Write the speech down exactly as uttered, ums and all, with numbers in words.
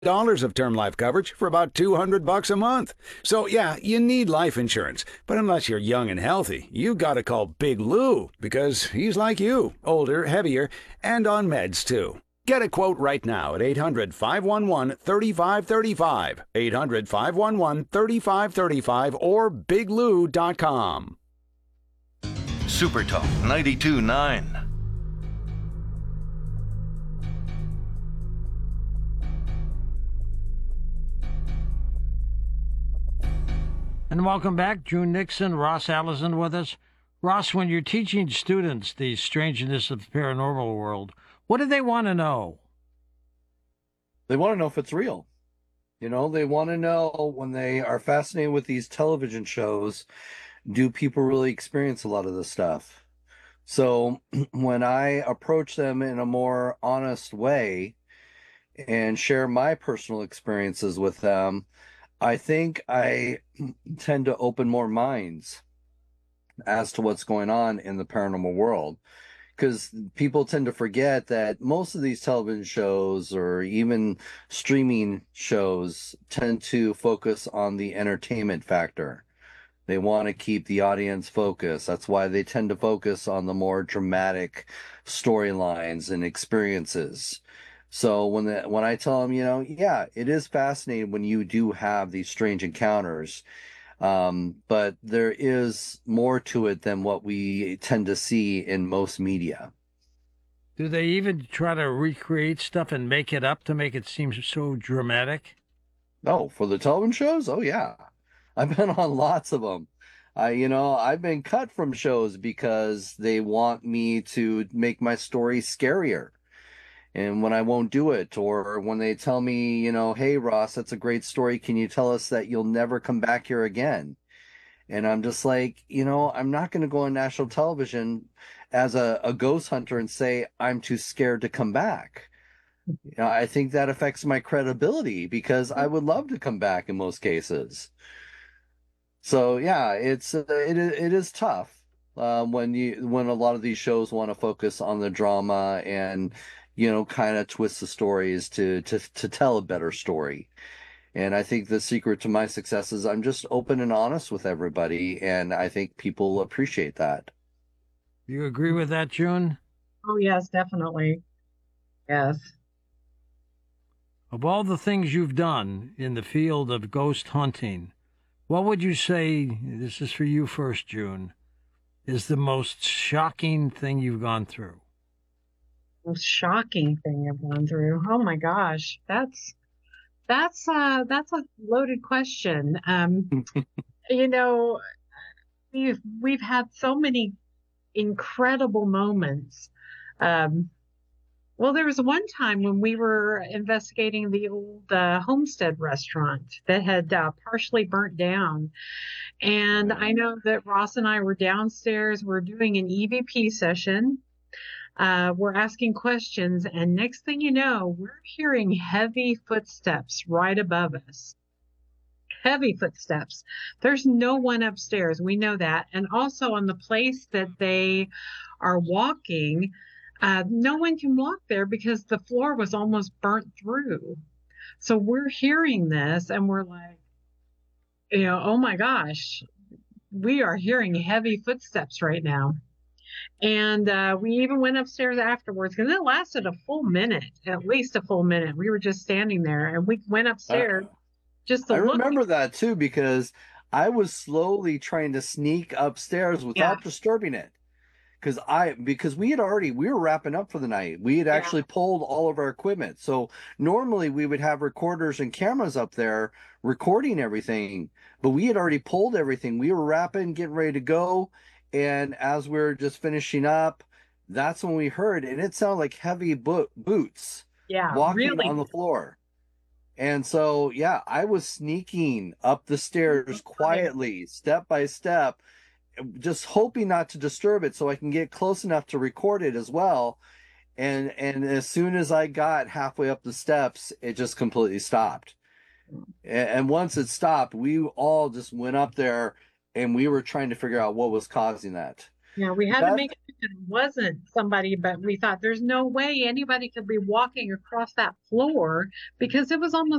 dollars of term life coverage for about two hundred bucks a month. So yeah, you need life insurance, but unless you're young and healthy, you gotta call Big Lou, because he's like you, older, heavier, and on meds too. Get a quote right now at eight hundred, five one one, three five three five, eight hundred, five one one, three five three five, or big lou dot com. Super Talk ninety-two point nine. And welcome back. June Nixon, Ross Allison with us. Ross, when you're teaching students the strangeness of the paranormal world, what do they want to know? They want to know if it's real. You know, they want to know, when they are fascinated with these television shows, do people really experience a lot of this stuff? So when I approach them in a more honest way and share my personal experiences with them, I think I tend to open more minds as to what's going on in the paranormal world, because people tend to forget that most of these television shows or even streaming shows tend to focus on the entertainment factor. They want to keep the audience focused. That's why they tend to focus on the more dramatic storylines and experiences. So when the, when I tell them, you know, yeah, it is fascinating when you do have these strange encounters, um, but there is more to it than what we tend to see in most media. Do they even try to recreate stuff and make it up to make it seem so dramatic? Oh, for the television shows? Oh, yeah. I've been on lots of them. I, you know, I've been cut from shows because they want me to make my story scarier. And when I won't do it, or when they tell me, you know, hey, Ross, that's a great story. Can you tell us that you'll never come back here again? And I'm just like, you know, I'm not going to go on national television as a, a ghost hunter and say I'm too scared to come back. You know, I think that affects my credibility, because I would love to come back in most cases. So, yeah, it's uh, it, it is tough uh, when you when a lot of these shows want to focus on the drama and, you know, kind of twist the stories to, to, to tell a better story. And I think the secret to my success is I'm just open and honest with everybody, and I think people appreciate that. You agree with that, June? Oh, yes, definitely. Yes. Of all the things you've done in the field of ghost hunting, what would you say, this is for you first, June, is the most shocking thing you've gone through? Most shocking thing I've gone through. Oh my gosh, that's that's uh that's a loaded question. Um, you know, we've we've had so many incredible moments. Um, well, there was one time when we were investigating the old uh, Homestead restaurant that had uh, partially burnt down, and I know that Ross and I were downstairs. We're doing an E V P session. Uh, we're asking questions, and next thing you know, we're hearing heavy footsteps right above us. Heavy footsteps. There's no one upstairs. We know that. And also on the place that they are walking, uh, no one can walk there because the floor was almost burnt through. So we're hearing this, and we're like, you know, oh my gosh, we are hearing heavy footsteps right now. And uh, we even went upstairs afterwards, because it lasted a full minute, at least a full minute. We were just standing there, and we went upstairs Uh, just to I look. remember that too, because I was slowly trying to sneak upstairs without Yeah. disturbing it. Because I because we had already we were wrapping up for the night. We had Yeah. actually pulled all of our equipment. So normally we would have recorders and cameras up there recording everything, but we had already pulled everything. We were wrapping, getting ready to go, and as we were just finishing up, that's when we heard, and it sounded like heavy bo- boots Yeah, walking really. on the floor. And so, yeah, I was sneaking up the stairs quietly, step by step, just hoping not to disturb it so I can get close enough to record it as well. And and as soon as I got halfway up the steps, it just completely stopped. And, and once it stopped, we all just went up there, and we were trying to figure out what was causing that. Yeah, we had to That- make sure it wasn't somebody, but we thought there's no way anybody could be walking across that floor because it was almost